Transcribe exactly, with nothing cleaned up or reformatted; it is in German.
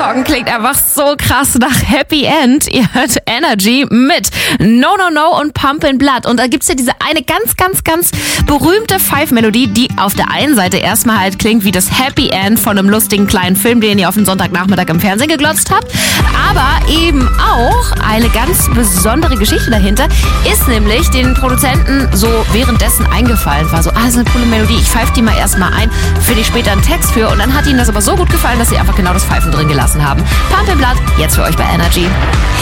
Song klingt einfach so krass nach Happy End. Ihr hört Energy mit No No No und Pumpin' Blood. Und da gibt's ja diese eine ganz, ganz, ganz berühmte Five-Melodie, die auf der einen Seite erstmal halt klingt wie das Happy End von einem lustigen kleinen Film, den ihr auf den Sonntagnachmittag im Fernsehen geglotzt habt. Aber eben auch eine ganz besondere Geschichte dahinter ist nämlich den Produzenten so währenddessen eingefallen. War so, ah, das ist eine coole Melodie, ich pfeife die mal erstmal ein, finde ich später einen Text für. Und dann hat ihnen das aber so gut gefallen, dass sie einfach genau das Pfeifen drin gelassen haben. Pumpin' Blood, jetzt für euch bei Energy.